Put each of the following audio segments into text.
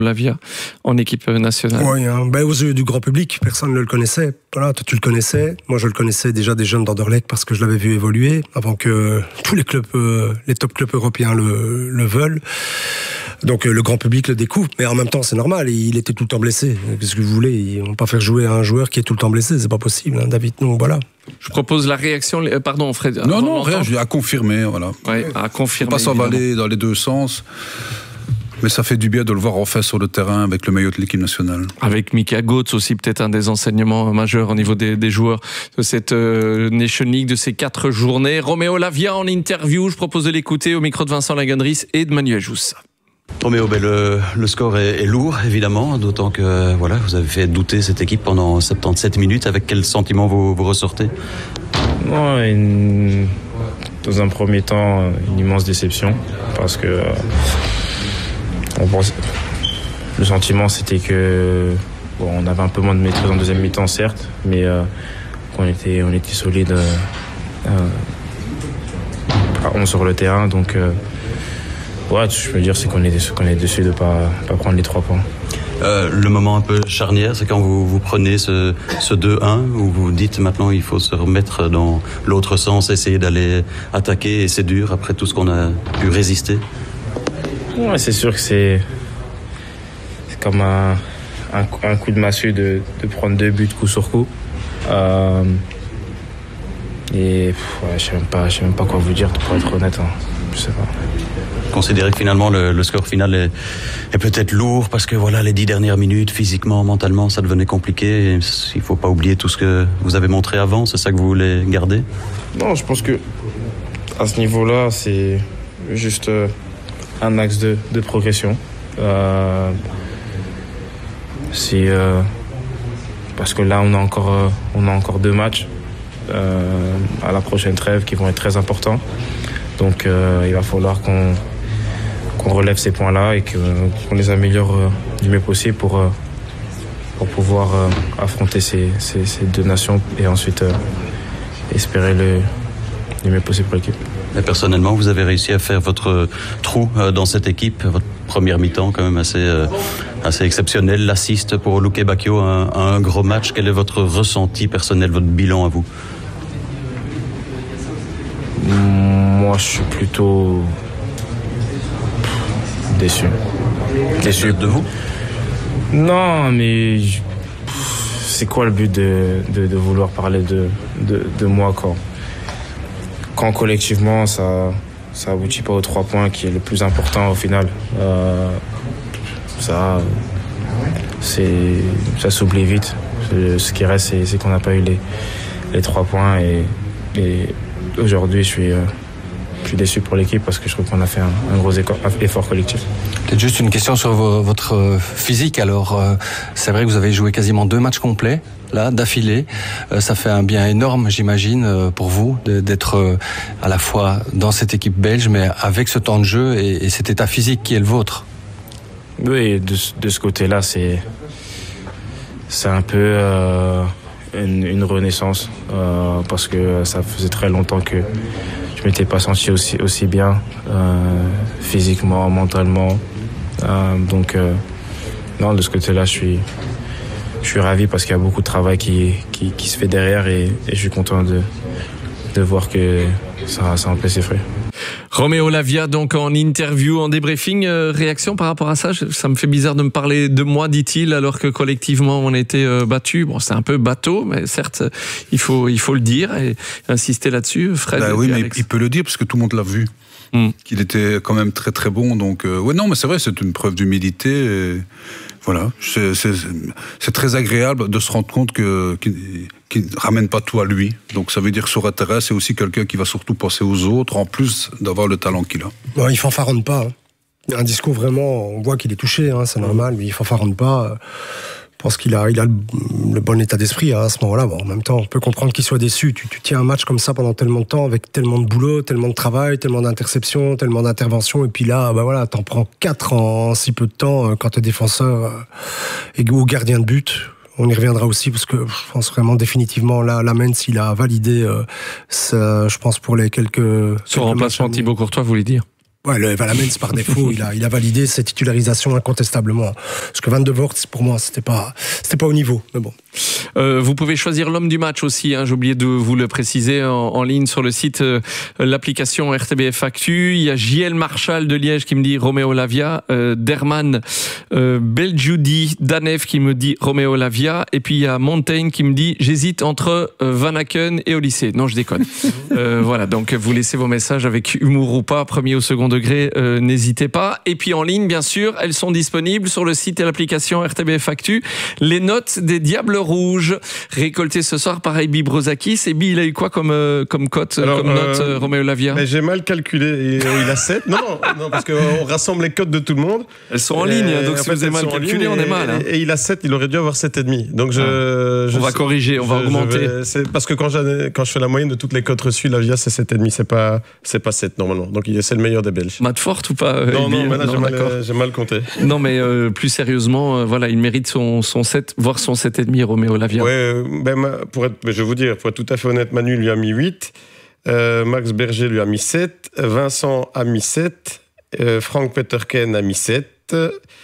Lavia en équipe nationale. Oui, aux yeux du grand public, personne ne le connaissait. Voilà, toi tu le connaissais, moi je le connaissais déjà des jeunes d'Anderlecht parce que je l'avais vu évoluer avant que tous les clubs, les top clubs européens le veulent. Donc le grand public le découvre, mais en même temps c'est normal, il était tout le temps blessé. Qu'est-ce que vous voulez, ils vont pas faire jouer un joueur qui est tout le temps blessé, c'est pas possible, hein, David. Donc voilà. Je propose la réaction. Pardon, Fred. Non, rien. À confirmer, voilà. Ouais, à confirmer. Faut pas s'emballer dans les deux sens. Mais ça fait du bien de le voir enfin sur le terrain avec le maillot de l'équipe nationale. Avec Mika Götze aussi, peut-être un des enseignements majeurs au niveau des joueurs de cette Nation League, de ces 4 journées. Roméo Lavia en interview, je propose de l'écouter au micro de Vincent Lagunris et de Manuel Joussa. Roméo, le score est lourd, évidemment, d'autant que vous avez fait douter cette équipe pendant 77 minutes. Avec quel sentiment vous ressortez ? Dans un premier temps, une immense déception, parce que le sentiment c'était que on avait un peu moins de maîtrise en deuxième mi-temps, certes, mais on était solide à 11 sur le terrain, donc je peux dire c'est qu'on est déçu de ne pas prendre les 3 points. Le moment un peu charnière, c'est quand vous prenez ce 2-1, où vous dites maintenant il faut se remettre dans l'autre sens, essayer d'aller attaquer, et c'est dur après tout ce qu'on a pu résister. Ouais, c'est sûr que c'est comme un coup de massue de prendre 2 buts coup sur coup. Je sais même pas quoi vous dire, pour être honnête. Je sais pas. Considérez que finalement le score final est peut-être lourd parce que les 10 dernières minutes, physiquement, mentalement, ça devenait compliqué. Et il faut pas oublier tout ce que vous avez montré avant. C'est ça que vous voulez garder ? Non, je pense que à ce niveau-là, c'est juste un axe de progression. Parce que là, on a encore 2 matchs à la prochaine trêve qui vont être très importants. Donc, il va falloir qu'on relève ces points-là et qu'on les améliore du mieux possible pour pouvoir affronter ces 2 nations et ensuite espérer le mieux possible pour l'équipe. Et personnellement, vous avez réussi à faire votre trou dans cette équipe, votre première mi-temps quand même assez exceptionnel. L'assist pour Luke Bacchio, un gros match. Quel est votre ressenti personnel, votre bilan à vous ? Moi, je suis plutôt déçu. Déçu de vous ? Non, mais c'est quoi le but de vouloir parler de moi quand collectivement ça aboutit pas aux 3 points qui est le plus important au final. Ça s'oublie vite. Ce qui reste, c'est qu'on n'a pas eu les 3 points et aujourd'hui je suis déçu pour l'équipe parce que je trouve qu'on a fait un gros effort collectif. Peut-être juste une question sur votre physique. Alors, c'est vrai que vous avez joué quasiment 2 matchs complets, là, d'affilée. Ça fait un bien énorme, j'imagine, pour vous, d'être à la fois dans cette équipe belge, mais avec ce temps de jeu et cet état physique qui est le vôtre. Oui, de ce côté-là, c'est un peu une renaissance, parce que ça faisait très longtemps que je m'étais pas senti aussi bien physiquement, mentalement. Donc non, de ce côté-là, je suis ravi parce qu'il y a beaucoup de travail qui se fait derrière et je suis content de voir que ça en paie ses fruits. Roméo Lavia, donc en interview, en débriefing, réaction par rapport à ça. Ça me fait bizarre de me parler de moi, dit-il, alors que collectivement on a été battus. Bon, c'est un peu bateau, mais certes, il faut le dire et insister là-dessus. Fred. Oui, mais il peut le dire parce que tout le monde l'a vu. Qu'il était quand même très très bon. Donc, non, mais c'est vrai, c'est une preuve d'humilité. Et voilà, c'est très agréable de se rendre compte qu'il ne ramène pas tout à lui. Donc ça veut dire que sur le terrain, c'est aussi quelqu'un qui va surtout penser aux autres, en plus d'avoir le talent qu'il a. Non, il fanfaronne pas. Il a un discours vraiment, on voit qu'il est touché, c'est normal, mais il fanfaronne pas. Je pense qu'il a le bon état d'esprit à ce moment-là. Bon, en même temps, on peut comprendre qu'il soit déçu. Tu tiens un match comme ça pendant tellement de temps, avec tellement de boulot, tellement de travail, tellement d'interceptions, tellement d'interventions, et puis là, t'en prends 4 en si peu de temps quand t'es défenseur ou gardien de but. On y reviendra aussi parce que je pense vraiment définitivement la Mainz, il a validé ça, je pense pour les quelques Son remplacement Thibaut Courtois, vous voulez dire? Ouais, le Valamens, par défaut, il a validé cette titularisation incontestablement. Parce que Van de Voort, pour moi, c'était pas au niveau. Mais bon. Vous pouvez choisir l'homme du match aussi, hein, j'ai oublié de vous le préciser en ligne sur le site, l'application RTBF Actu. Il y a JL Marshall de Liège qui me dit Roméo Lavia, Derman Beljoudi Danev qui me dit Roméo Lavia, et puis il y a Montaigne qui me dit j'hésite entre Van Aken et Olyssée. Non, je déconne. Voilà, donc vous laissez vos messages avec humour ou pas, premier ou second degré, n'hésitez pas. Et puis en ligne, bien sûr, elles sont disponibles sur le site et l'application RTBF Actu. Les notes des Diables Rouges récoltées ce soir par Ebi Brozakis. Ebi, il a eu quoi comme cote, comme note, Roméo Lavia? Mais j'ai mal calculé. Il a 7. Non, parce qu'on rassemble les cotes de tout le monde. Elles sont en ligne, donc si vous avez mal calculé, on est mal. Hein. Et il a 7, il aurait dû avoir 7,5. Donc on va corriger, on va augmenter. C'est parce que quand je fais la moyenne de toutes les cotes reçues, Lavia c'est 7,5, c'est pas 7 normalement. Donc c'est le meilleur des Belges. Matt Fort ou pas? Non, mais là j'ai mal compté. Non, mais plus sérieusement, voilà, il mérite son 7, voire son 7,5, Roméo Lavia. Ouais, je vais vous dire, pour être tout à fait honnête, Manu lui a mis 8, Max Berger lui a mis 7, Vincent a mis 7, Frank Peterken a mis 7,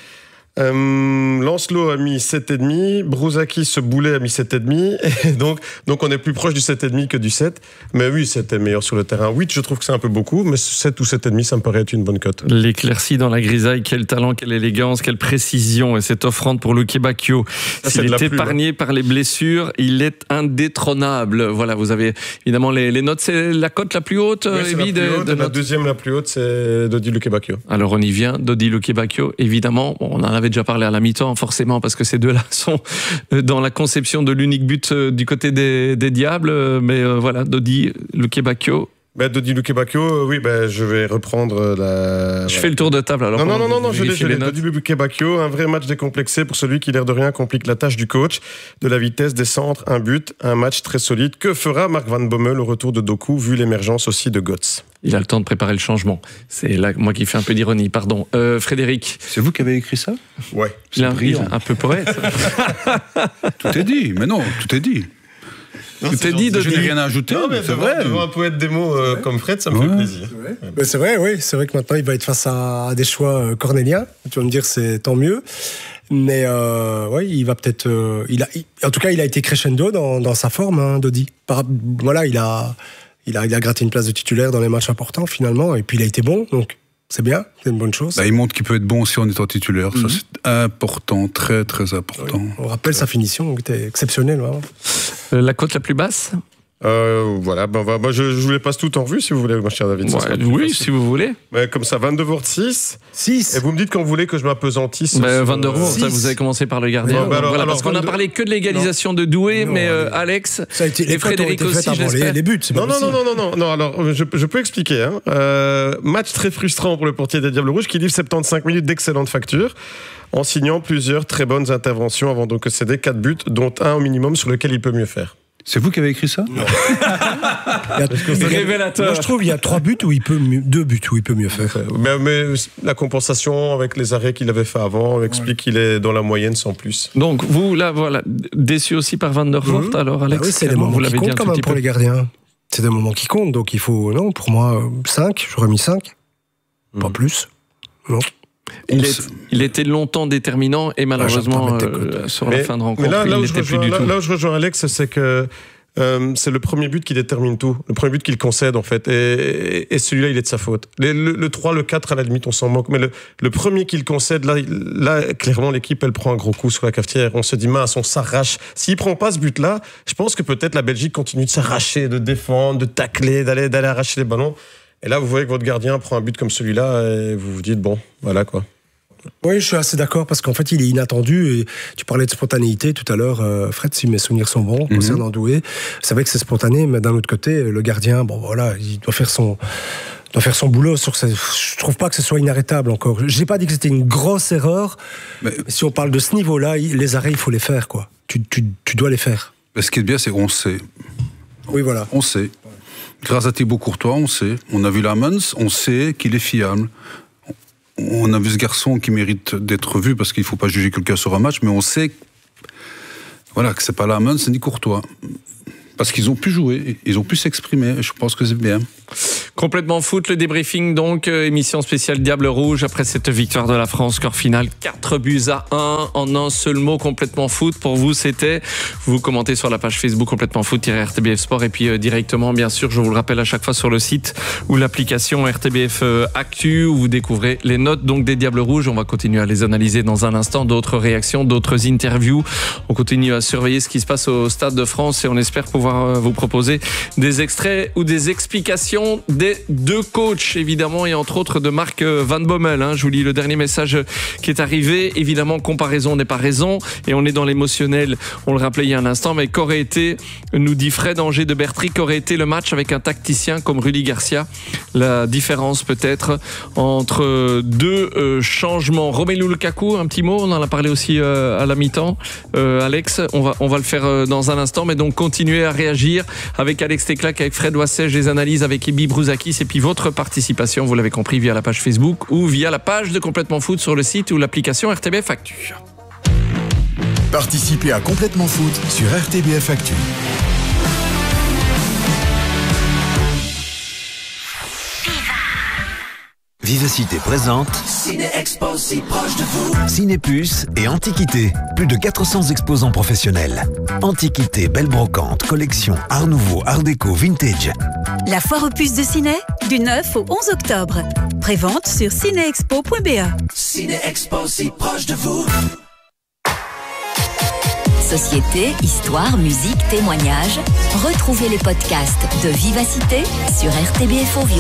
Lancelot a mis 7,5, Brouzakis ce boulet a mis 7,5, et donc on est plus proche du 7,5 que du 7, mais oui, c'était meilleur sur le terrain. 8, je trouve que c'est un peu beaucoup, mais 7 ou 7,5, ça me paraît être une bonne cote. L'éclaircie dans la grisaille, quel talent, quelle élégance, quelle précision, et cette offrande pour Luque Bacchio. S'il est épargné par les blessures, il est indétrônable. Voilà, vous avez évidemment les notes, c'est la cote la plus haute, oui, la deuxième la plus haute, c'est Dodi Luque Bacchio. Alors on y vient, Dodi Luque Bacchio, évidemment, on en avait déjà parlé à la mi-temps, forcément, parce que ces deux-là sont dans la conception de l'unique but du côté des Diables. Mais voilà, Dodi Luque Bacchio. Dodi Luque Bacchio, oui, je vais reprendre la... Je fais le tour de table alors. Non, je l'ai. Dodi Luque Bacchio, un vrai match décomplexé pour celui qui, l'air de rien, complique la tâche du coach. De la vitesse, des centres, un but, un match très solide. Que fera Mark Van Bommel au retour de Doku, vu l'émergence aussi de Götze? Il a le temps de préparer le changement. C'est là moi qui fais un peu d'ironie, pardon. Frédéric. C'est vous qui avez écrit ça? Ouais. Il est un peu poète. Tout est dit, mais non, tout est dit. Non, tout est dit, je n'ai rien à ajouter. Non, mais c'est vrai. Devant un poète des mots comme Fred, ça me fait plaisir. Ouais. C'est vrai, oui. C'est vrai que maintenant, il va être face à des choix cornéliens. Tu vas me dire, c'est tant mieux. Mais il va peut-être... en tout cas, il a été crescendo dans sa forme, hein, Dodi. Voilà, il a gratté une place de titulaire dans les matchs importants, finalement. Et puis, il a été bon, donc... C'est bien, c'est une bonne chose. Il montre qu'il peut être bon aussi en étant titulaire. Ça, c'est important, très très important. Oui. On rappelle sa finition, qui était exceptionnelle. Vraiment. La cote la plus basse? Voilà, je vous les passe toutes en revue si vous voulez, mon cher David. Oui, si vous voulez. Mais comme ça, Van de Voort 6. Et vous me dites quand vous voulez que je m'appesantisse. Van de Voort, vous avez commencé par le gardien. Parce qu'on a parlé que de l'égalisation de Doué, mais Alex ça a été, et Frédéric aussi, j'espère. Les buts, non, alors je peux expliquer. Match très frustrant pour le portier des Diables Rouges qui livre 75 minutes d'excellente facture en signant plusieurs très bonnes interventions avant de céder 4 buts, dont un au minimum sur lequel il peut mieux faire. C'est vous qui avez écrit ça? Non. Révélateur. Moi, je trouve qu'il y a 2 buts où il peut mieux faire. Mais la compensation avec les arrêts qu'il avait fait avant explique qu'il est dans la moyenne sans plus. Donc vous, là, voilà, déçu aussi par Van der Voort, alors Alex? Oui, c'est des moments qui comptent quand même pour les gardiens. C'est des moments qui comptent, donc il faut... Non, pour moi, 5, j'aurais mis 5. Pas plus. Non. Il était longtemps déterminant et malheureusement sur la fin de rencontre, il n'était plus du tout. Là où je rejoins Alex, c'est que c'est le premier but qui détermine tout. Le premier but qu'il concède, en fait. Et celui-là, il est de sa faute. Le 3, le 4, à la limite, on s'en moque. Mais le premier qu'il concède, là, clairement, l'équipe, elle prend un gros coup sur la cafetière. On se dit, mince, on s'arrache. S'il prend pas ce but-là, je pense que peut-être la Belgique continue de s'arracher, de défendre, de tacler, d'aller arracher les ballons. Et là, vous voyez que votre gardien prend un but comme celui-là et vous vous dites, bon, voilà quoi. Oui, je suis assez d'accord parce qu'en fait, il est inattendu. Et tu parlais de spontanéité tout à l'heure, Fred, si mes souvenirs sont bons, concernant Doué. C'est vrai que c'est spontané, mais d'un autre côté, le gardien, il doit faire son boulot sur je trouve pas que ce soit inarrêtable encore. J'ai pas dit que c'était une grosse erreur, mais si on parle de ce niveau-là, les arrêts, il faut les faire, quoi. Tu dois les faire. Mais ce qui est bien, c'est qu'on sait. Oui, voilà. On sait. Grâce à Thibaut Courtois, on sait. On a vu Lamens, on sait qu'il est fiable. On a vu ce garçon qui mérite d'être vu parce qu'il ne faut pas juger quelqu'un sur un match, mais on sait que c'est pas Lamens ni Courtois. Parce qu'ils ont pu jouer, ils ont pu s'exprimer. Je pense que c'est bien. Complètement foot, le débriefing donc, émission spéciale Diable Rouge après cette victoire de la France, score final 4-1 en un seul mot, complètement foot. Pour vous, c'était, vous commentez sur la page Facebook complètement foot-RTBF Sport et puis directement, bien sûr, je vous le rappelle à chaque fois sur le site ou l'application RTBF Actu où vous découvrez les notes donc des Diables Rouges. On va continuer à les analyser dans un instant, d'autres réactions, d'autres interviews. On continue à surveiller ce qui se passe au Stade de France et on espère pouvoir vous proposer des extraits ou des explications des deux coachs, évidemment, et entre autres de Marc Van Bommel. Je vous lis le dernier message qui est arrivé. Évidemment, comparaison n'est pas raison, et on est dans l'émotionnel. On le rappelait il y a un instant, mais qu'aurait été, nous dit Fred Angers de Bertry, qu'aurait été le match avec un tacticien comme Rudy Garcia? La différence peut-être entre deux changements. Romelu Lukaku, un petit mot, on en a parlé aussi à la mi-temps. Alex, on va le faire dans un instant, mais donc continuez à réagir avec Alex Teclac, avec Fred Wassège, les analyses avec Ibi Brouzakis, et puis votre participation, vous l'avez compris, via la page Facebook ou via la page de Complètement Foot sur le site ou l'application RTBF Actu. Participez à Complètement Foot sur RTBF Actu. Vivacité présente Ciné-Expo si proche de vous. Cinépuce et Antiquité. Plus de 400 exposants professionnels. Antiquité, belle brocante, collection, art nouveau, art déco, vintage. La foire aux puces de Ciné, du 9 au 11 octobre. Prévente sur cinéexpo.be. Ciné-Expo si proche de vous. Société, histoire, musique, témoignages. Retrouvez les podcasts de Vivacité sur RTBF Ovio.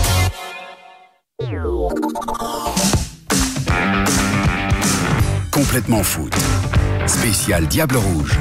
Complètement Foot. Spécial Diable Rouge.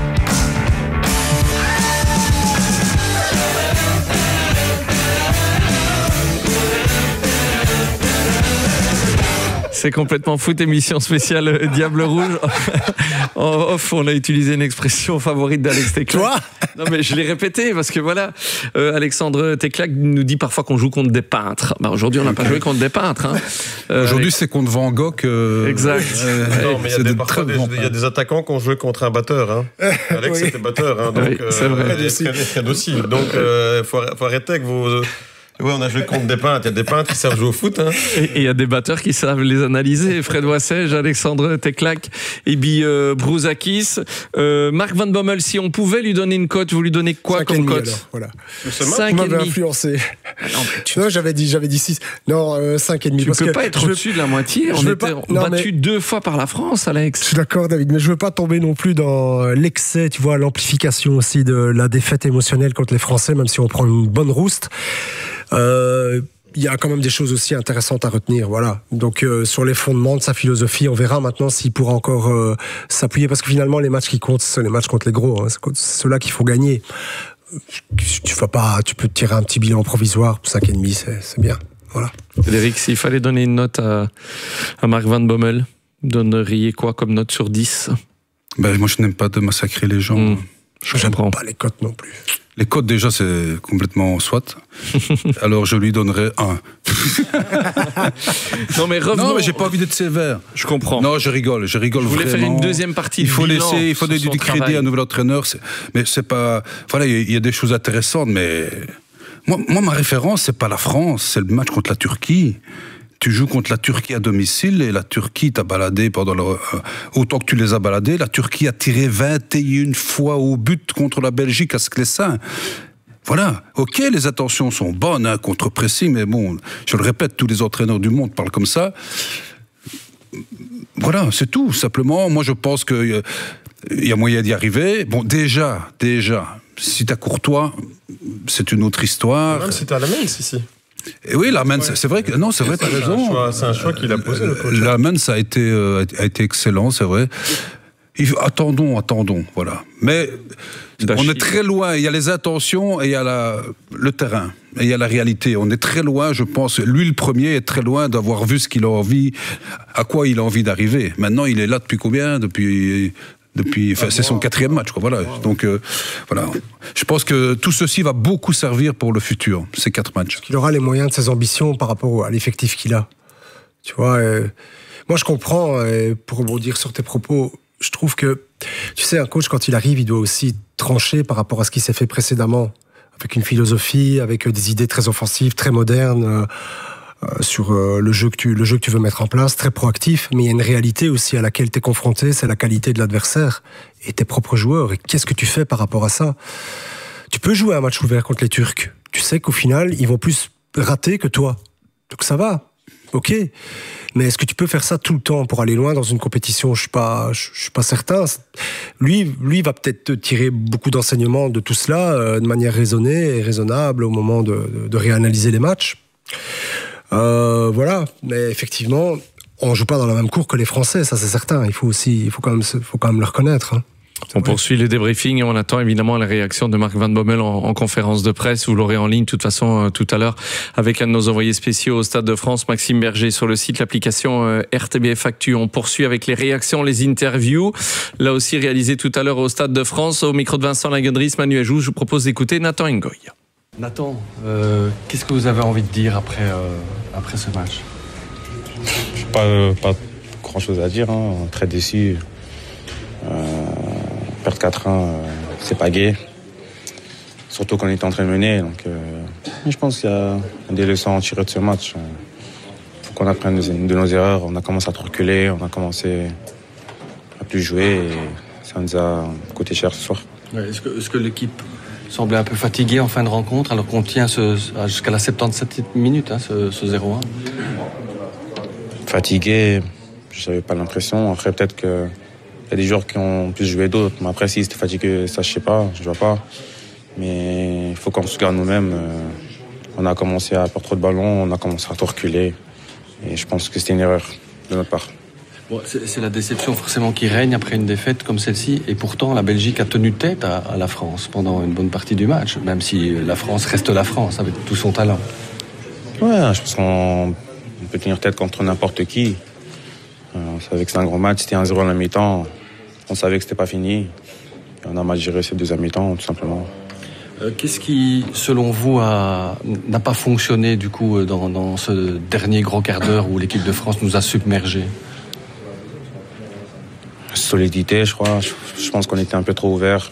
C'est Complètement Foot, émission spéciale Diable Rouge. En off, on a utilisé une expression favorite d'Alex Teclac. Toi ? Non, mais je l'ai répété parce que voilà, Alexandre Teclac nous dit parfois qu'on joue contre des peintres. Aujourd'hui, on n'a pas joué contre des peintres. Aujourd'hui, c'est contre Van Gogh. Exact. Non, mais il y a des attaquants qui ont joué contre un batteur. Alex était batteur. Donc, oui, c'est vrai. Fred aussi. Donc, faut arrêter avec vos... Oui, on a joué contre des peintres. Il y a des peintres qui savent jouer au foot. Et il y a des batteurs qui savent les analyser. Fred Wassège, Alexandre Teclac, Ibi Brouzakis. Marc Van Bommel, si on pouvait lui donner une cote, vous lui donnez quoi comme cote? Voilà. 5,5. Tu m'avais influencé. Non, j'avais dit 6. Non, 5,5. Tu peux pas être au-dessus de la moitié. On était battu 2 fois par la France, Alex. Je suis d'accord, David, mais je veux pas tomber non plus dans l'excès, tu vois, l'amplification aussi de la défaite émotionnelle contre les Français, même si on prend une bonne rouste. Il y a quand même des choses aussi intéressantes à retenir, voilà. Donc sur les fondements de sa philosophie, on verra maintenant s'il pourra encore s'appuyer, parce que finalement les matchs qui comptent, c'est les matchs contre les gros, c'est ceux-là qu'il faut gagner. Tu peux te tirer un petit bilan provisoire, 5,5, c'est bien, voilà. Frédéric, s'il fallait donner une note à Marc Van Bommel, donneriez quoi comme note sur 10? Moi je n'aime pas de massacrer les gens. Je n'aime pas les cotes non plus. Les cotes, déjà, c'est complètement soit. Alors, je lui donnerais 1. Non, mais revenons... Non, mais j'ai pas envie d'être sévère. Je comprends. Non, je rigole vraiment. Je voulais faire une deuxième partie. Il faut donner du crédit à un nouvel entraîneur. Mais c'est pas... Voilà, il y a des choses intéressantes, mais... Moi, ma référence, c'est pas la France, c'est le match contre la Turquie. Tu joues contre la Turquie à domicile et la Turquie t'a baladé autant que tu les as baladés. La Turquie a tiré 21 fois au but contre la Belgique à Sclessin. Voilà. Ok, les intentions sont bonnes, contre pressing, mais bon, je le répète, tous les entraîneurs du monde parlent comme ça. Voilà, c'est tout. Simplement, moi je pense qu'il y a moyen d'y arriver. Bon, déjà, si t'as Courtois, c'est une autre histoire. Même si t'as la main ici. Et oui, Lamens, c'est vrai que non, c'est vrai, t'as raison. C'est un choix qu'il a posé, le coach. Lamens a été excellent, c'est vrai. Attendons, voilà. Mais on est très loin. Il y a les intentions et il y a le terrain et il y a la réalité. On est très loin, je pense. Lui, le premier, est très loin d'avoir vu ce qu'il a envie, à quoi il a envie d'arriver. Maintenant, il est là depuis combien? Depuis c'est son 4e match, quoi. Voilà. Donc, voilà. Je pense que tout ceci va beaucoup servir pour le futur, ces 4 matchs. Est-ce qu'il aura les moyens de ses ambitions par rapport à l'effectif qu'il a? Tu vois, moi je comprends, pour rebondir sur tes propos, je trouve que, tu sais, un coach, quand il arrive, il doit aussi trancher par rapport à ce qui s'est fait précédemment, avec une philosophie, avec des idées très offensives, très modernes sur le jeu que tu veux mettre en place, très proactif. Mais il y a une réalité aussi à laquelle tu es confronté, c'est la qualité de l'adversaire et tes propres joueurs. Et qu'est-ce que tu fais par rapport à ça? Tu peux jouer un match ouvert contre les Turcs. Tu sais qu'au final, ils vont plus rater que toi. Donc ça va, ok. Mais est-ce que tu peux faire ça tout le temps pour aller loin dans une compétition? Je suis pas certain. Lui va peut-être te tirer beaucoup d'enseignements de tout cela de manière raisonnée et raisonnable au moment de réanalyser les matchs. Voilà. Mais effectivement, on joue pas dans la même cour que les Français, ça c'est certain. Il faut quand même le reconnaître. Hein. On poursuit le débriefing et on attend évidemment la réaction de Marc Van Bommel en conférence de presse. Vous l'aurez en ligne de toute façon tout à l'heure avec un de nos envoyés spéciaux au Stade de France, Maxime Berger, sur le site, l'application RTBF Actu. On poursuit avec les réactions, les interviews. Là aussi réalisé tout à l'heure au Stade de France. Au micro de Vincent Lagendries, Manu Ajou, je vous propose d'écouter Nathan Ngoy. Nathan, qu'est-ce que vous avez envie de dire après ce match? Pas grand-chose à dire, hein. Très déçu. Perdre 4-1, c'est pas gai. Surtout qu'on est en train de mener. Donc, je pense qu'il y a des leçons à tirer de ce match. Il faut qu'on apprenne de nos erreurs. On a commencé à trop reculer, on a commencé à plus jouer et ça nous a coûté cher ce soir. Ouais, est-ce que l'équipe semblait un peu fatiguée en fin de rencontre alors qu'on tient jusqu'à la 77e minute, hein, ce 0-1? Fatigué, j'avais pas l'impression. Après, peut-être que il y a des joueurs qui ont plus joué d'autres. Mais après, si c'était fatigué, ça, je sais pas, je vois pas. Mais il faut qu'on se garde nous-mêmes. On a commencé à perdre trop de ballons, on a commencé à trop reculer. Et je pense que c'était une erreur de notre part. Bon, c'est la déception forcément qui règne après une défaite comme celle-ci. Et pourtant, la Belgique a tenu tête à la France pendant une bonne partie du match. Même si la France reste la France avec tout son talent. Ouais, je pense qu'on peut tenir tête contre n'importe qui. On savait que c'était un gros match, c'était 1-0 à la mi-temps. On savait que c'était pas fini. Et on a mal géré cette deuxième mi-temps, tout simplement. Qu'est-ce qui, selon vous, n'a pas fonctionné du coup dans ce dernier gros quart d'heure où l'équipe de France nous a submergés? Solidité, je crois. Je pense qu'on était un peu trop ouverts.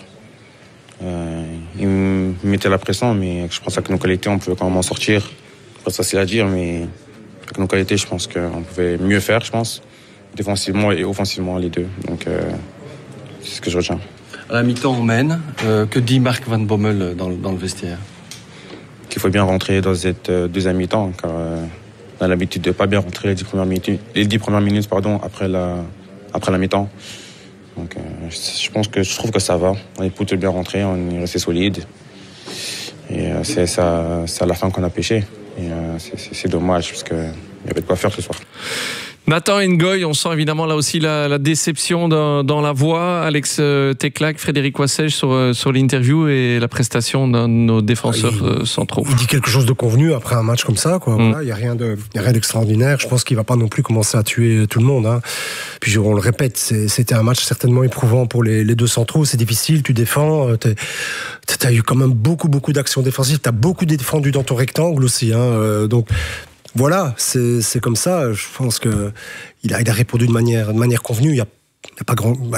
Ils mettaient la pression, mais je pense qu'avec nos qualités, on pouvait quand même en sortir. C'est pas facile à dire, mais avec nos qualités, je pense qu'on pouvait mieux faire, je pense. Défensivement et offensivement, les deux. Donc, c'est ce que je retiens. À la mi-temps, on mène. Que dit Marc Van Bommel dans le vestiaire? Qu'il faut bien rentrer dans cette deuxième mi-temps, car on a l'habitude de ne pas bien rentrer les 10 premières minutes après la mi-temps. Donc, je trouve que ça va. On est plutôt bien rentré, on est resté solide. Et c'est à la fin qu'on a pêché. Et c'est dommage, parce qu'il y avait de quoi faire ce soir. Nathan Ngoy, on sent évidemment là aussi la déception dans la voix. Alex Teclac, Frédéric Wassège sur l'interview et la prestation d'un de nos défenseurs centraux. Il dit quelque chose de convenu après un match comme ça, quoi. Voilà, il y a rien d'extraordinaire. Je pense qu'il va pas non plus commencer à tuer tout le monde, hein. Puis on le répète, c'était un match certainement éprouvant pour les deux centraux. C'est difficile, tu défends. T'as eu quand même beaucoup d'actions défensives. T'as beaucoup défendu dans ton rectangle aussi, hein. Donc voilà, c'est comme ça. Je pense que il a répondu de manière convenue. Il y a pas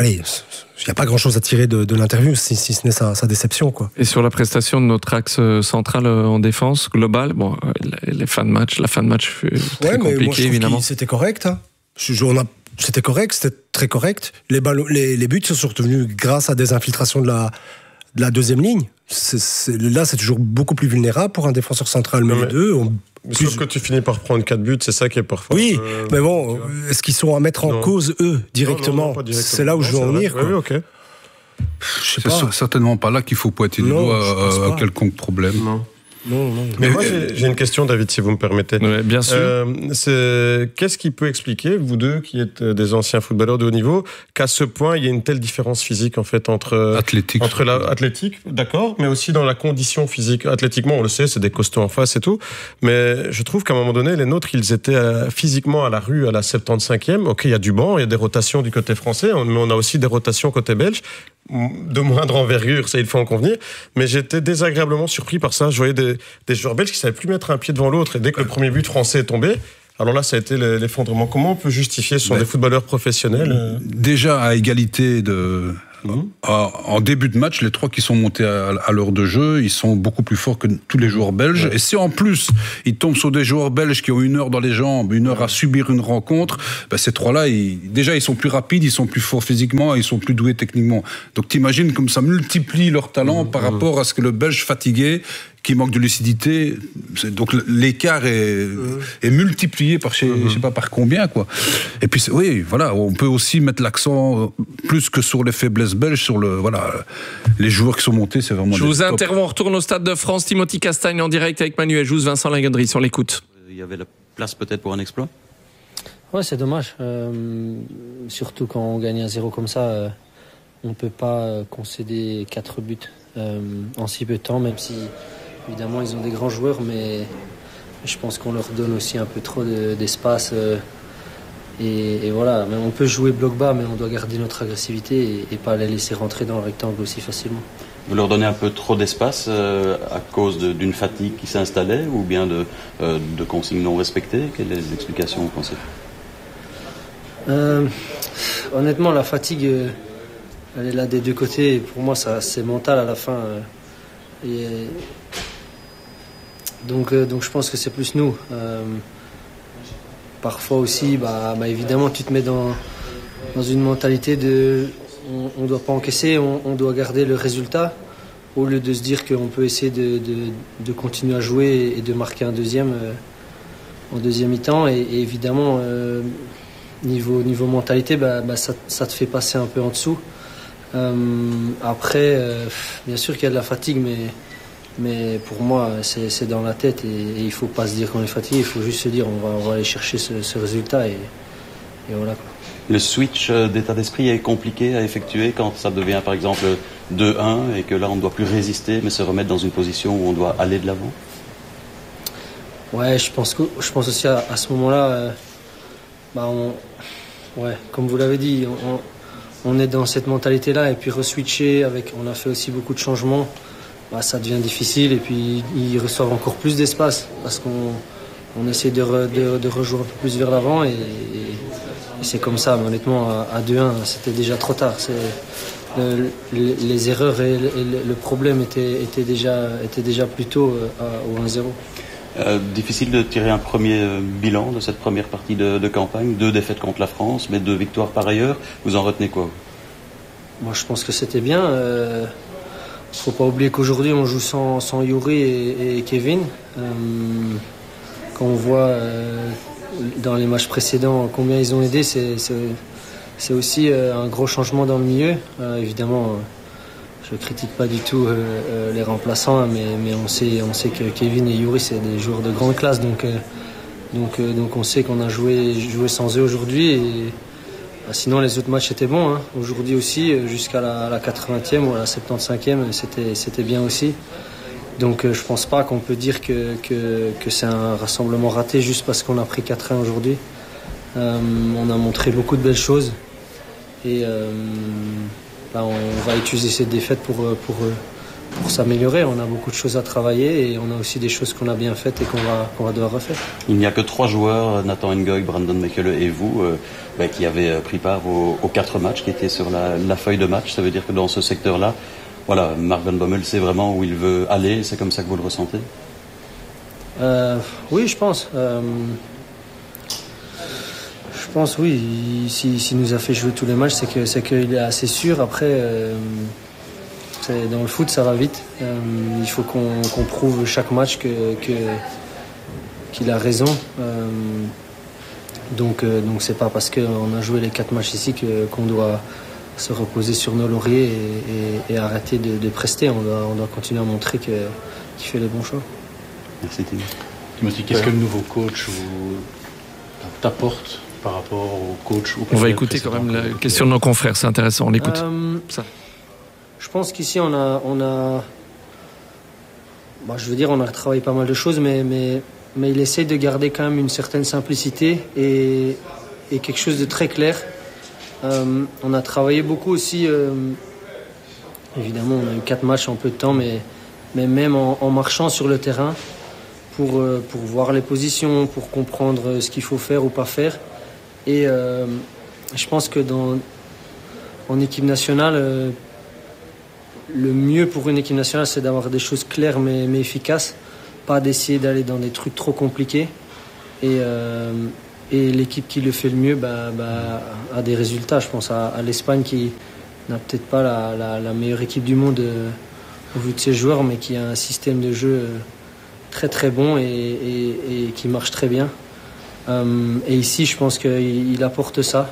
grand chose à tirer de l'interview, si ce n'est sa déception, quoi. Et sur la prestation de notre axe central en défense globale, bon, la fin de match fut très compliquée, moi, évidemment. C'était correct, hein. C'était correct, c'était très correct. Les buts se sont retenus grâce à des infiltrations de la deuxième ligne. Là, c'est toujours beaucoup plus vulnérable pour un défenseur central, mais les deux ont... Sauf que tu finis par prendre 4 buts, c'est ça qui est parfois... Oui, mais bon, est-ce qu'ils sont à mettre en cause, eux, directement? Non, c'est là où je veux en venir, quoi. Oui, ok. C'est certainement pas là qu'il faut pointer du doigt à quelconque problème. Non. Mais moi, j'ai une question, David, si vous me permettez. Ouais, bien sûr. Qu'est-ce qui peut expliquer, vous deux, qui êtes des anciens footballeurs de haut niveau, qu'à ce point, il y a une telle différence physique, en fait, entre l'athlétique, d'accord, mais aussi dans la condition physique. Athlétiquement, on le sait, c'est des costauds en face et tout, mais je trouve qu'à un moment donné, les nôtres, ils étaient physiquement à la rue à la 75e. Ok, il y a du banc, il y a des rotations du côté français, mais on a aussi des rotations côté belge, de moindre envergure, ça il faut en convenir, mais j'étais désagréablement surpris par ça. Je voyais des joueurs belges qui ne savaient plus mettre un pied devant l'autre, et dès que le premier but français est tombé, alors là ça a été l'effondrement. Comment on peut justifier, ce sont des footballeurs professionnels? Déjà à égalité En début de match, les 3 qui sont montés à l'heure de jeu, ils sont beaucoup plus forts que tous les joueurs belges. Ouais. Et si en plus, ils tombent sur des joueurs belges qui ont 1 heure dans les jambes, 1 heure à subir une rencontre, ces 3-là, déjà, ils sont plus rapides, ils sont plus forts physiquement, ils sont plus doués techniquement. Donc t'imagines comme ça multiplie leur talent par rapport à ce que le Belge fatigué, qui manque de lucidité, donc l'écart est multiplié par je sais pas par combien, quoi. Et puis oui, voilà, on peut aussi mettre l'accent plus que sur les faiblesses belges, sur les joueurs qui sont montés, c'est vraiment. Je vous interromps, on retourne au Stade de France. Timothy Castagne en direct avec Manuel Jousse, Vincent Lagundry sur l'écoute. Il y avait la place peut-être pour un exploit. Ouais, c'est dommage, surtout quand on gagne à 0 comme ça, on peut pas concéder 4 buts en si peu de temps, même si évidemment ils ont des grands joueurs, mais je pense qu'on leur donne aussi un peu trop d'espace. Et voilà, mais on peut jouer bloc bas, mais on doit garder notre agressivité et pas les laisser rentrer dans le rectangle aussi facilement. Vous leur donnez un peu trop d'espace à cause d'une fatigue qui s'installait ou bien de consignes non respectées? Quelles sont les explications, vous pensez? Honnêtement, la fatigue, elle est là des deux côtés. Et pour moi, c'est mental à la fin. Donc je pense que c'est plus nous. Parfois aussi, évidemment, tu te mets dans une mentalité de on ne doit pas encaisser, on doit garder le résultat, au lieu de se dire qu'on peut essayer de continuer à jouer et de marquer un deuxième en deuxième mi-temps. Et évidemment, niveau mentalité, ça te fait passer un peu en dessous. Après, bien sûr qu'il y a de la fatigue, mais pour moi, c'est dans la tête et il ne faut pas se dire qu'on est fatigué, il faut juste se dire on va aller chercher ce résultat et voilà. Le switch d'état d'esprit est compliqué à effectuer quand ça devient par exemple 2-1 et que là on ne doit plus résister mais se remettre dans une position où on doit aller de l'avant. Ouais, je pense aussi à ce moment-là, comme vous l'avez dit, on est dans cette mentalité-là et puis re-switcher on a fait aussi beaucoup de changements. Ça devient difficile et puis ils reçoivent encore plus d'espace parce qu'on essaie de rejouer un peu plus vers l'avant et c'est comme ça. Mais honnêtement, à 2-1, c'était déjà trop tard. Les erreurs et le problème étaient déjà plus tôt au 1-0. Difficile de tirer un premier bilan de cette première partie de campagne. 2 défaites contre la France, mais 2 victoires par ailleurs. Vous en retenez quoi? Moi, je pense que c'était bien. Faut pas oublier qu'aujourd'hui on joue sans Youri et Kevin. Quand on voit dans les matchs précédents combien ils ont aidé, c'est aussi un gros changement dans le milieu. Évidemment, je critique pas du tout les remplaçants, mais on sait que Kevin et Youri c'est des joueurs de grande classe, donc on sait qu'on a joué sans eux aujourd'hui. Et sinon, les autres matchs étaient bons. Aujourd'hui aussi, jusqu'à la 80e ou à la 75e, c'était bien aussi. Donc, je pense pas qu'on peut dire que c'est un rassemblement raté juste parce qu'on a pris 4-1 aujourd'hui. On a montré beaucoup de belles choses. Et on va utiliser cette défaite pour s'améliorer. On a beaucoup de choses à travailler et on a aussi des choses qu'on a bien faites et qu'on va devoir refaire. Il n'y a que 3 joueurs, Nathan Ngoy, Brandon Mekele et vous, qui avez pris part aux 4 matchs qui étaient sur la feuille de match. Ça veut dire que dans ce secteur-là, voilà, Mark Van Bommel sait vraiment où il veut aller. C'est comme ça que vous le ressentez? Oui, je pense. Je pense, oui. S'il nous a fait jouer tous les matchs, c'est qu'il est assez sûr. Après, dans le foot, ça va vite. Il faut qu'on prouve chaque match qu'il a raison. Donc c'est pas parce qu'on a joué les 4 matchs ici qu'on doit se reposer sur nos lauriers et arrêter de prester. On doit continuer à montrer qu'il fait les bons choix. Merci Timothy, qu'est-ce que le nouveau coach t'apporte par rapport au coach? On va écouter quand même la question de nos confrères, c'est intéressant, on l'écoute. Ça. Je pense qu'ici on a on a travaillé pas mal de choses, mais il essaie de garder quand même une certaine simplicité et quelque chose de très clair. On a travaillé beaucoup aussi, évidemment on a eu 4 matchs en peu de temps, mais même en marchant sur le terrain pour voir les positions, pour comprendre ce qu'il faut faire ou pas faire. Et je pense que en équipe nationale, le mieux pour une équipe nationale, c'est d'avoir des choses claires mais efficaces, pas d'essayer d'aller dans des trucs trop compliqués. Et l'équipe qui le fait le mieux a des résultats. Je pense à l'Espagne qui n'a peut-être pas la meilleure équipe du monde au vu de ses joueurs, mais qui a un système de jeu très très bon et qui marche très bien. Et ici, je pense qu'il apporte ça.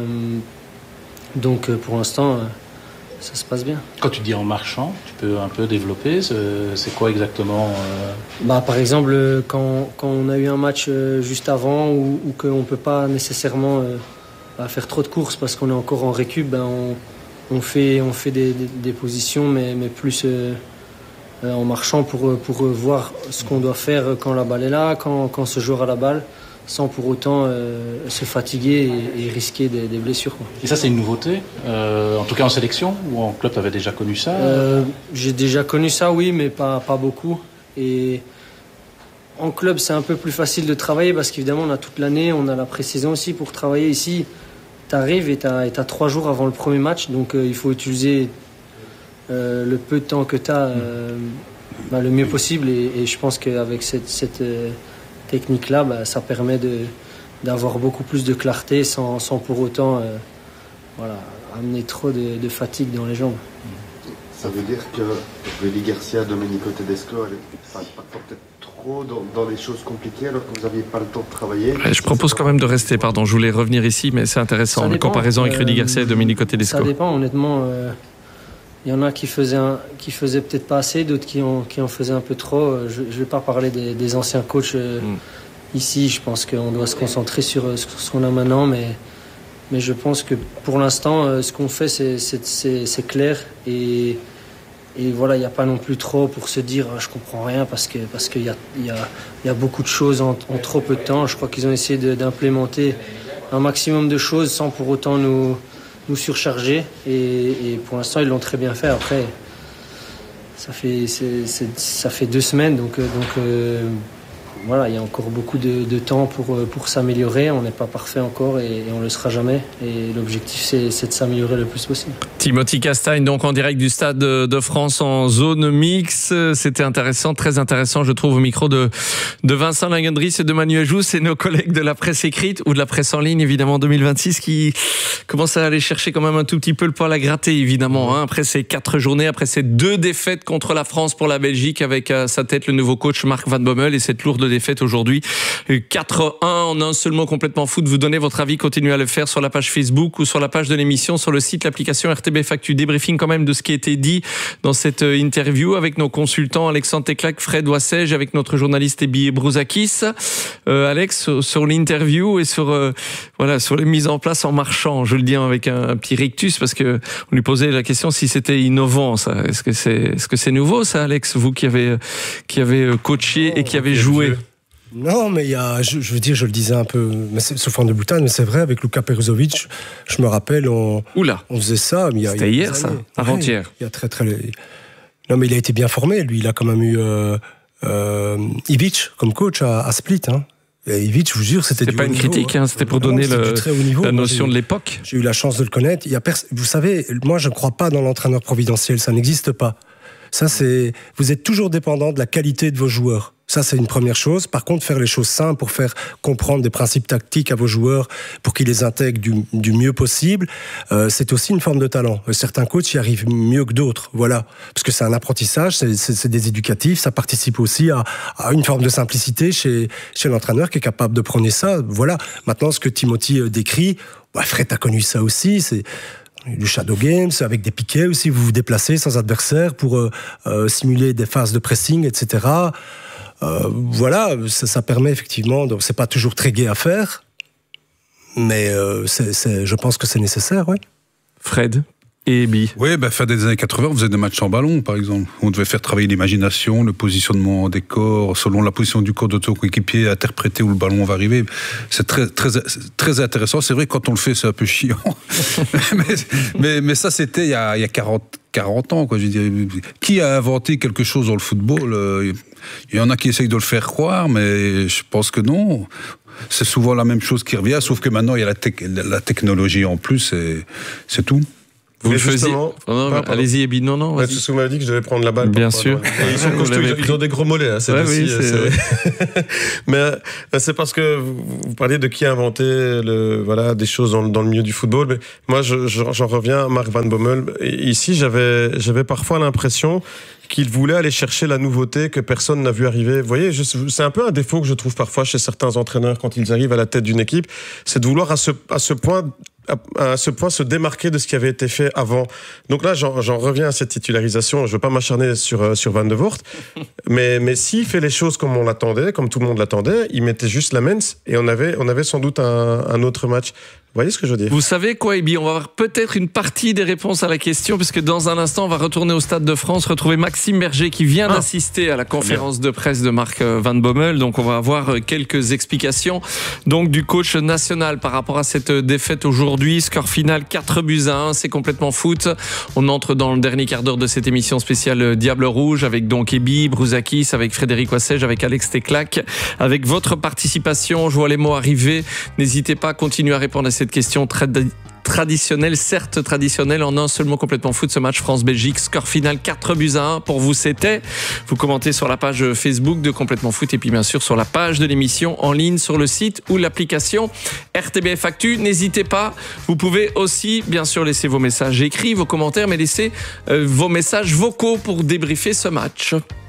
Donc pour l'instant, ça se passe bien. Quand tu dis en marchant, tu peux un peu développer, c'est quoi exactement Par exemple, quand on a eu un match juste avant ou qu'on ne peut pas nécessairement faire trop de courses parce qu'on est encore en récup, on fait des positions, mais plus en marchant pour voir ce qu'on doit faire quand la balle est là, quand ce joueur a la balle, sans pour autant se fatiguer et risquer des blessures. Quoi. Et ça, c'est une nouveauté, en tout cas en sélection, ou en club, tu avais déjà connu ça J'ai déjà connu ça, oui, mais pas beaucoup. Et en club, c'est un peu plus facile de travailler parce qu'évidemment, on a toute l'année, on a la pré-saison aussi pour travailler. Ici, tu arrives et tu as 3 jours avant le premier match, donc il faut utiliser le peu de temps que tu as le mieux possible. Et je pense qu'avec cette technique-là, ça permet d'avoir beaucoup plus de clarté sans pour autant amener trop de fatigue dans les jambes. Ça veut dire que Rudy Garcia, Domenico Tedesco, pas peut-être trop dans les choses compliquées alors que vous n'aviez pas le temps de travailler. Je propose quand même de rester, je voulais revenir ici, mais c'est intéressant, la comparaison avec Rudy Garcia et Domenico Tedesco. Ça dépend, honnêtement. Il y en a qui faisaient peut-être pas assez, d'autres qui en faisaient un peu trop. Je ne vais pas parler des anciens coachs ici. Je pense qu'on doit se concentrer sur ce qu'on a maintenant. Mais je pense que pour l'instant, ce qu'on fait, c'est clair. Et voilà, il n'y a pas non plus trop pour se dire je comprends rien parce qu'il y a beaucoup de choses en trop peu de temps. Je crois qu'ils ont essayé d'implémenter un maximum de choses sans pour autant nous surcharger et pour l'instant ils l'ont très bien fait. Après ça fait 2 semaines donc voilà, il y a encore beaucoup de temps pour s'améliorer. On n'est pas parfait encore et on ne le sera jamais. Et l'objectif, c'est de s'améliorer le plus possible. Timothy Castagne, donc en direct du Stade de France en zone mixte. C'était intéressant, très intéressant, je trouve, au micro de Vincent Lagendries et de Manuel Jousse. C'est nos collègues de la presse écrite ou de la presse en ligne, évidemment, 2026, qui commencent à aller chercher quand même un tout petit peu le poil à gratter, évidemment. Après ces 4 journées, après ces 2 défaites contre la France pour la Belgique, avec à sa tête le nouveau coach Mark Van Bommel et cette lourde défaite aujourd'hui. 4-1 en un seul mot, complètement foot. Vous donnez votre avis, continuez à le faire sur la page Facebook ou sur la page de l'émission, sur le site, l'application RTBF Actu. Débriefing quand même de ce qui a été dit dans cette interview avec nos consultants Alexandre Teclac, Fred Wassège, avec notre journaliste Ebi Brouzakis. Alex, sur l'interview et sur les mises en place en marchant, je le dis avec un petit rictus parce que on lui posait la question si c'était innovant, ça. Est-ce que c'est nouveau, ça, Alex, vous qui avez coaché et qui avez joué? Non, mais je veux dire, je le disais un peu, mais c'est sous forme de boutade, mais c'est vrai, avec Luka Peruzovic, je me rappelle, on faisait ça. C'était hier, ça, avant-hier. Il y a Non, mais il a été bien formé, lui, il a quand même eu Ivic comme coach à Split, hein. Et Ivic, je vous jure, c'était pas une critique, hein, c'était pour donner la notion de l'époque. J'ai eu la chance de le connaître. Vous savez, moi, je ne crois pas dans l'entraîneur providentiel, ça n'existe pas. Ça, vous êtes toujours dépendant de la qualité de vos joueurs. Ça, c'est une première chose. Par contre, faire les choses simples pour faire comprendre des principes tactiques à vos joueurs, pour qu'ils les intègrent du mieux possible, c'est aussi une forme de talent. Certains coachs y arrivent mieux que d'autres, voilà. Parce que c'est un apprentissage, c'est des éducatifs, ça participe aussi à une forme de simplicité chez l'entraîneur qui est capable de prôner ça. Voilà. Maintenant, ce que Timothy décrit, Fred a connu ça aussi, c'est du shadow games, avec des piquets aussi, vous vous déplacez sans adversaire pour simuler des phases de pressing, etc. Voilà, ça permet effectivement, donc c'est pas toujours très gai à faire, mais je pense que c'est nécessaire, oui. Fred et Ebi. Oui, fin des années 80, on faisait des matchs en ballon, par exemple. On devait faire travailler l'imagination, le positionnement des corps, selon la position du corps de ton coéquipier, interpréter où le ballon va arriver. C'est très, très, très intéressant. C'est vrai que quand on le fait, c'est un peu chiant. mais ça, c'était il y a 40 ans, quoi. Je veux dire, qui a inventé quelque chose dans le football? Il y en a qui essayent de le faire croire, mais je pense que non. C'est souvent la même chose qui revient, sauf que maintenant, il y a la technologie en plus, et c'est tout. Vous le faisiez. Allez-y, Ebi. Non. Ouais, vous m'avez dit que je devais prendre la balle. Bien sûr. Ils sont costauds, ils ont des gros mollets. Hein, c'est Mais c'est parce que vous parliez de qui a inventé des choses dans le milieu du football. Mais moi, j'en reviens à Mark Van Bommel. Ici, j'avais parfois l'impression qu'il voulait aller chercher la nouveauté que personne n'a vu arriver. Vous voyez, c'est un peu un défaut que je trouve parfois chez certains entraîneurs quand ils arrivent à la tête d'une équipe, c'est de vouloir à ce point se démarquer de ce qui avait été fait avant. Donc là, j'en reviens à cette titularisation. Je veux pas m'acharner sur Van de Voort, mais s'il fait les choses comme on l'attendait, comme tout le monde l'attendait, il mettait juste la Mens et on avait sans doute un autre match. Vous voyez ce que je veux dire? Vous savez quoi, Ebi? On va avoir peut-être une partie des réponses à la question, puisque dans un instant, on va retourner au Stade de France, retrouver Maxime Berger qui vient d'assister à la conférence de presse de Mark Van Bommel. Donc, on va avoir quelques explications donc du coach national par rapport à cette défaite aujourd'hui. Score final 4-1, c'est complètement foot. On entre dans le dernier quart d'heure de cette émission spéciale Diable Rouge avec donc Ebi, Brouzakis, avec Frédéric Wassège, avec Alex Teclac, avec votre participation. Je vois les mots arriver. N'hésitez pas à continuer à répondre à cette question traditionnelle, certes traditionnelle, en un seul mot complètement foot, ce match France-Belgique, score final 4-1. Pour vous, c'était. Vous commentez sur la page Facebook de Complètement Foot et puis bien sûr sur la page de l'émission en ligne sur le site ou l'application RTBF Actu. N'hésitez pas, vous pouvez aussi bien sûr laisser vos messages écrits, vos commentaires, mais laissez vos messages vocaux pour débriefer ce match.